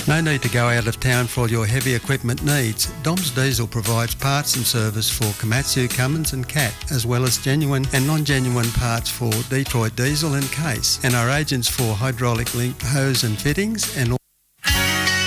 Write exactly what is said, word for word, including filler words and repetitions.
No need to go out of town for all your heavy equipment needs. Dom's Diesel provides parts and service for Komatsu, Cummins and Cat, as well as genuine and non-genuine parts for Detroit Diesel and Case, and our agents for hydraulic link hose and fittings and